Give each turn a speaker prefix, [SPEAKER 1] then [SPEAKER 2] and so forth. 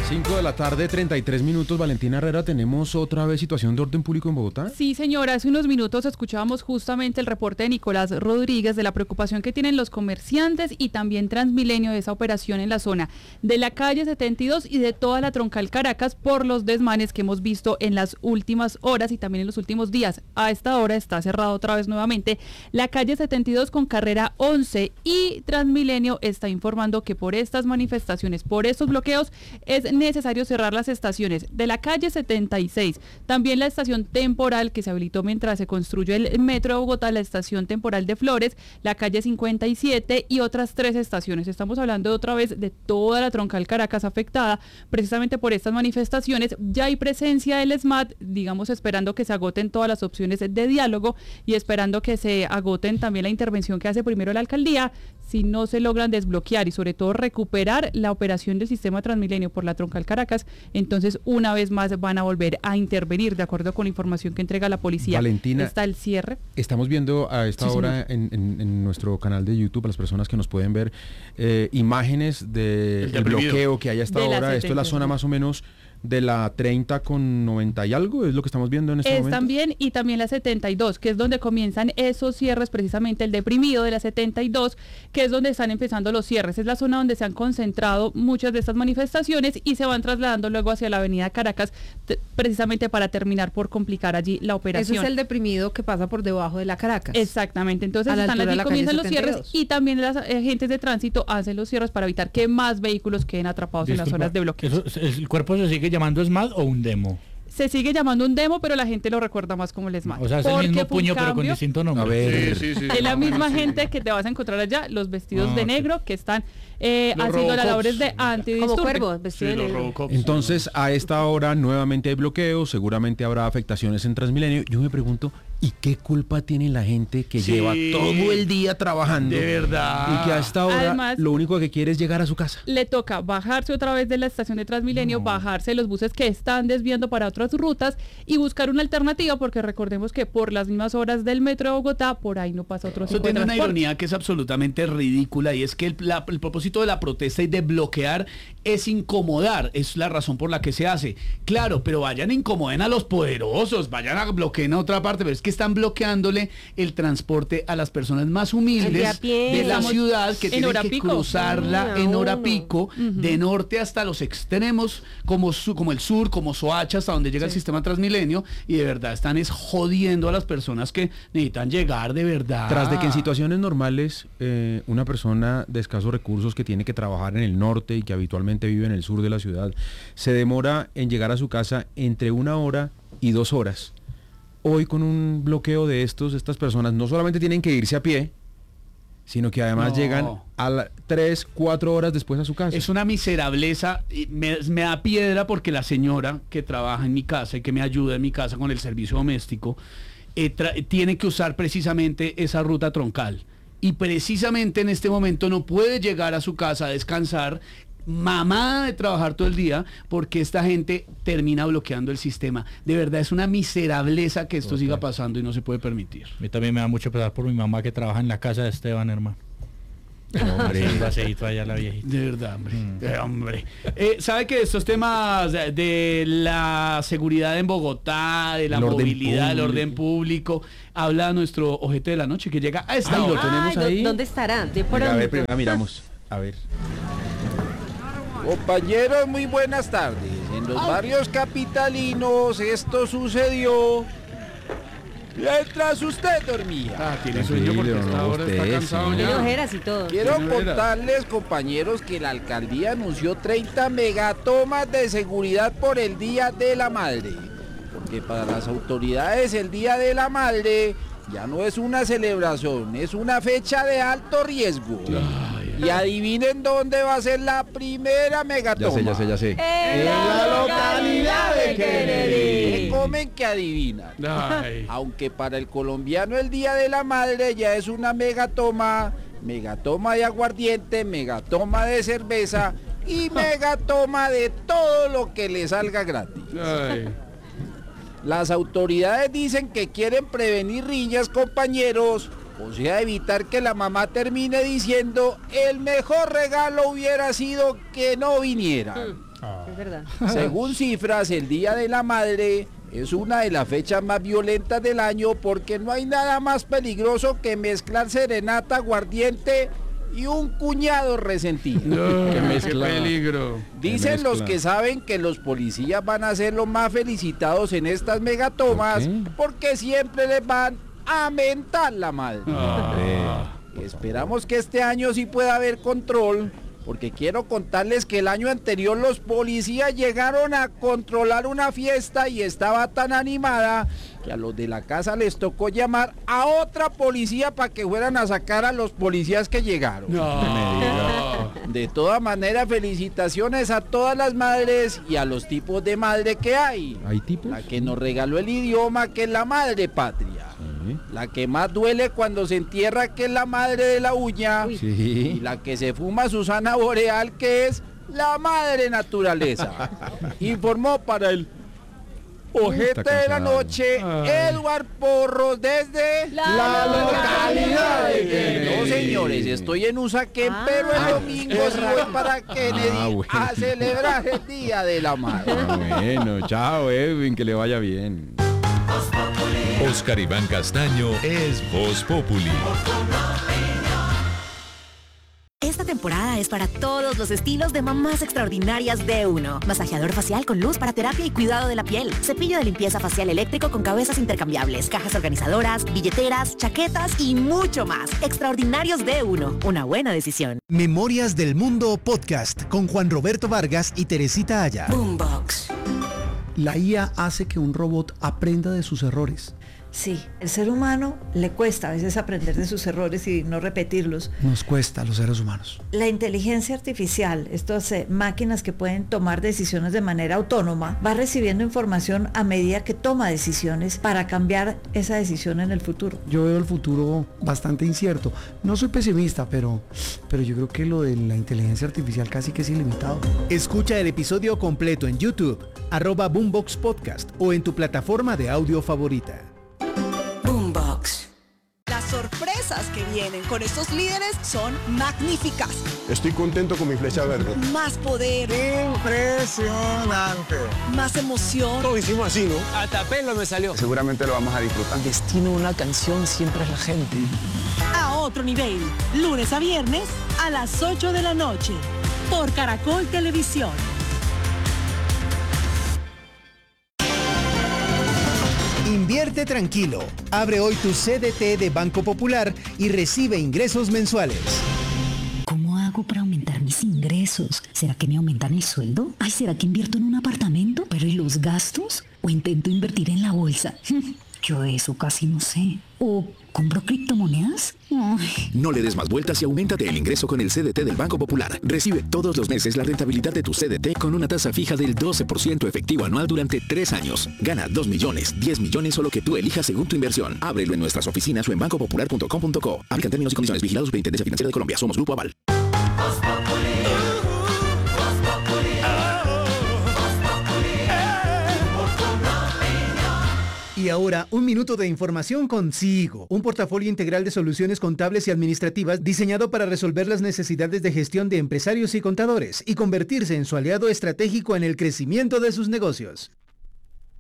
[SPEAKER 1] 5 de la tarde, 33 minutos. Valentina Herrera, ¿tenemos otra vez situación de orden público en Bogotá?
[SPEAKER 2] Sí, señora, hace unos minutos escuchábamos justamente el reporte de Nicolás Rodríguez de la preocupación que tienen los comerciantes y también Transmilenio de esa operación en la zona de la calle 72 y de toda la troncal Caracas por los desmanes que hemos visto en las últimas horas y también en los últimos días. A esta hora está cerrado otra vez nuevamente la calle 72 con carrera 11 y Transmilenio está informando que por estas manifestaciones, por estos bloqueos, es necesario cerrar las estaciones de la calle 76, también la estación temporal que se habilitó mientras se construyó el metro de Bogotá, la estación temporal de Flores, la calle 57 y otras 3 estaciones. Estamos hablando otra vez de toda la troncal Caracas afectada precisamente por estas manifestaciones. Ya hay presencia del SMAT, digamos, esperando que se agoten todas las opciones de diálogo y esperando que se agoten también la intervención que hace primero la alcaldía si no se logran desbloquear y sobre todo recuperar la operación del sistema Transmilenio por la troncal Caracas. Entonces una vez más van a volver a intervenir de acuerdo con la información que entrega la policía.
[SPEAKER 1] Valentina,
[SPEAKER 2] está el cierre.
[SPEAKER 1] Estamos viendo a esta hora en nuestro canal de YouTube, a las personas que nos pueden ver, imágenes del bloqueo que hay a esta hora. Esto es la zona más o menos de la 30 con 90 y algo, es lo que estamos viendo en este momento.
[SPEAKER 2] También, y también la 72, que es donde comienzan esos cierres, precisamente el deprimido de la 72, que es donde están empezando los cierres. Es la zona donde se han concentrado muchas de estas manifestaciones y se van trasladando luego hacia la avenida Caracas, precisamente para terminar por complicar allí la operación.
[SPEAKER 3] Eso es el deprimido que pasa por debajo de la Caracas.
[SPEAKER 2] Exactamente, entonces están allí, comienzan los cierres y también las agentes de tránsito hacen los cierres para evitar que más vehículos queden atrapados en las zonas de bloqueo.
[SPEAKER 4] ¿El cuerpo se sigue llamando SMAT o un demo?
[SPEAKER 2] Se sigue llamando un demo, pero la gente lo recuerda más como el SMAT.
[SPEAKER 4] O sea, es el mismo puño, pero con distinto nombre.
[SPEAKER 1] A ver.
[SPEAKER 2] Sí. Es la misma gente que te vas a encontrar allá, los vestidos de negro, que están haciendo labores de antidisturbios.
[SPEAKER 3] Como cuervos, vestidos de negro.
[SPEAKER 1] Entonces, a esta hora nuevamente hay bloqueos, seguramente habrá afectaciones en Transmilenio. Yo me pregunto, ¿y qué culpa tiene la gente que lleva todo el día trabajando?
[SPEAKER 4] De verdad.
[SPEAKER 1] Y que a esta hora
[SPEAKER 2] Además,
[SPEAKER 1] lo único que quiere es llegar a su casa.
[SPEAKER 2] Le toca bajarse otra vez de la estación de Transmilenio, bajarse los buses que están desviando para otras rutas y buscar una alternativa, porque recordemos que por las mismas horas del metro de Bogotá, por ahí no pasa otro tipo de transporte.
[SPEAKER 5] Eso tiene una ironía que es absolutamente ridícula, y es que el propósito de la protesta y de bloquear es incomodar, es la razón por la que se hace. Claro, pero vayan, incomoden a los poderosos, vayan a bloquear a otra parte, pero es que están bloqueando el transporte a las personas más humildes de la ciudad, que tienen que cruzarla en hora pico, de norte hasta los extremos, como el sur, como Soacha, hasta donde llega el sistema Transmilenio, y de verdad están jodiendo a las personas que necesitan llegar de verdad.
[SPEAKER 1] Tras de que en situaciones normales una persona de escasos recursos que tiene que trabajar en el norte y que habitualmente vive en el sur de la ciudad se demora en llegar a su casa entre 1 hora y 2 horas. Hoy con un bloqueo de estas personas no solamente tienen que irse a pie, sino que además llegan a 3, 4 horas después a su casa.
[SPEAKER 5] Es una miserableza, y me da piedra porque la señora que trabaja en mi casa y que me ayuda en mi casa con el servicio doméstico, tiene que usar precisamente esa ruta troncal. Y precisamente en este momento no puede llegar a su casa a descansar, mamada de trabajar todo el día, porque esta gente termina bloqueando el sistema. De verdad es una miserableza que esto siga pasando y no se puede permitir.
[SPEAKER 4] A mí también me da mucho pesar por mi mamá que trabaja en la casa de Esteban, hermano. Hombre, allá la viejita.
[SPEAKER 5] De verdad, hombre. ¿Sabe que estos temas de la seguridad en Bogotá, de la movilidad, del orden público, habla nuestro ojete de la noche que llega a esta hora?
[SPEAKER 1] Lo tenemos ahí.
[SPEAKER 3] ¿Dónde estará?
[SPEAKER 1] A ver, primero miramos. A ver.
[SPEAKER 6] Compañeros, muy buenas tardes. En los barrios capitalinos esto sucedió mientras usted dormía.
[SPEAKER 5] Tiene sueño porque ahora está cansado ya.
[SPEAKER 3] Tiene ojeras y todo.
[SPEAKER 6] Quiero contarles, compañeros, que la alcaldía anunció 30 megatomas de seguridad por el Día de la Madre. Porque para las autoridades el Día de la Madre ya no es una celebración, es una fecha de alto riesgo. Y adivinen dónde va a ser la primera megatoma.
[SPEAKER 1] Ya sé.
[SPEAKER 6] En la localidad de Kennedy. ¿Qué comen que adivinan? Aunque para el colombiano el Día de la Madre ya es una megatoma de aguardiente, megatoma de cerveza y megatoma de todo lo que le salga gratis. Las autoridades dicen que quieren prevenir riñas, compañeros, o sea, evitar que la mamá termine diciendo el mejor regalo hubiera sido que no viniera.
[SPEAKER 3] Es verdad.
[SPEAKER 6] Según cifras, el Día de la Madre es una de las fechas más violentas del año porque no hay nada más peligroso que mezclar serenata, aguardiente y un cuñado resentido.
[SPEAKER 1] Qué peligro.
[SPEAKER 6] Dicen los que saben que los policías van a ser los más felicitados en estas megatomas porque siempre les van a mentar la madre. Esperamos que este año sí pueda haber control, porque quiero contarles que el año anterior los policías llegaron a controlar una fiesta y estaba tan animada que a los de la casa les tocó llamar a otra policía para que fueran a sacar a los policías que llegaron. De todas maneras, felicitaciones a todas las madres y a los tipos de madre que hay.
[SPEAKER 1] ¿Hay tipos?
[SPEAKER 6] La que nos regaló el idioma, que es la madre patria. La que más duele cuando se entierra, que es la madre de la uña.
[SPEAKER 1] Sí.
[SPEAKER 6] Y la que se fuma Susana Boreal, que es la madre naturaleza. Informó para el Ojete de la Noche Edward Porros desde
[SPEAKER 2] La
[SPEAKER 6] localidad de Kennedy. No, señores, estoy en Usaquén, pero el domingo sí voy para Kennedy
[SPEAKER 1] bueno.
[SPEAKER 6] a celebrar el Día de la Madre.
[SPEAKER 1] Bueno, chao Edwin, que le vaya bien.
[SPEAKER 7] Oscar Iván Castaño es Voz Populi.
[SPEAKER 8] Esta temporada es para todos los estilos de mamás extraordinarias de uno. Masajeador facial con luz para terapia y cuidado de la piel. Cepillo de limpieza facial eléctrico con cabezas intercambiables. Cajas organizadoras, billeteras, chaquetas y mucho más. Extraordinarios de uno. Una buena decisión.
[SPEAKER 9] Memorias del Mundo Podcast con Juan Roberto Vargas y Teresita Aya.
[SPEAKER 8] Boombox.
[SPEAKER 10] La IA hace que un robot aprenda de sus errores.
[SPEAKER 11] Sí, el ser humano le cuesta a veces aprender de sus errores y no repetirlos.
[SPEAKER 10] Nos cuesta a los seres humanos.
[SPEAKER 11] La inteligencia artificial, estas máquinas que pueden tomar decisiones de manera autónoma, va recibiendo información a medida que toma decisiones para cambiar esa decisión en el futuro.
[SPEAKER 10] Yo veo el futuro bastante incierto. No soy pesimista, pero yo creo que lo de la inteligencia artificial casi que es ilimitado.
[SPEAKER 9] Escucha el episodio completo en YouTube, @Boombox Podcast o en tu plataforma de audio favorita.
[SPEAKER 8] Boombox.
[SPEAKER 12] Las sorpresas que vienen con estos líderes son magníficas.
[SPEAKER 13] Estoy contento con mi flecha verde.
[SPEAKER 12] Más poder.
[SPEAKER 13] Impresionante.
[SPEAKER 12] Más emoción.
[SPEAKER 13] Todo hicimos así, ¿no?
[SPEAKER 14] Hasta pelo me salió.
[SPEAKER 13] Seguramente lo vamos a disfrutar.
[SPEAKER 14] El destino de una canción siempre es la gente.
[SPEAKER 12] A otro nivel. Lunes a viernes a las 8 de la noche. Por Caracol Televisión.
[SPEAKER 9] Invierte tranquilo. Abre hoy tu CDT de Banco Popular y recibe ingresos mensuales.
[SPEAKER 15] ¿Cómo hago para aumentar mis ingresos? ¿Será que me aumentan el sueldo? Ay, ¿será que invierto en un apartamento? ¿Pero y los gastos? ¿O intento invertir en la bolsa? Yo eso casi no sé. ¿O compro criptomonedas? Ay.
[SPEAKER 16] No le des más vueltas y auméntate el ingreso con el CDT del Banco Popular. Recibe todos los meses la rentabilidad de tu CDT con una tasa fija del 12% efectivo anual durante 3 años. Gana 2 millones, 10 millones o lo que tú elijas según tu inversión. Ábrelo en nuestras oficinas o en bancopopular.com.co. Aplican términos y condiciones. Vigilados por Intendencia Financiera de Colombia. Somos Grupo Aval.
[SPEAKER 9] Y ahora, un minuto de información con Sigo, un portafolio integral de soluciones contables y administrativas diseñado para resolver las necesidades de gestión de empresarios y contadores y convertirse en su aliado estratégico en el crecimiento de sus negocios.